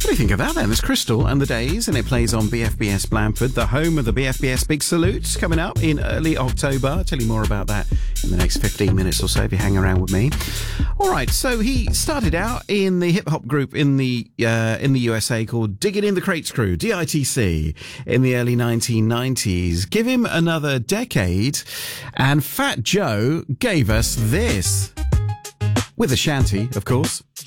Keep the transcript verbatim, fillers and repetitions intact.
do you think of that then? There's Crystal and the Days, and it plays on B F B S Blandford, the home of the B F B S Big Salute, coming up in early October. I'll tell you more about that in the next fifteen minutes or so if you hang around with me. All right, so he started out in the hip-hop group in the uh, in the U S A called Digging in the Crates Crew, D I T C, in the early nineteen nineties. Give him another decade, and Fat Joe gave us this. With a shanty, of course.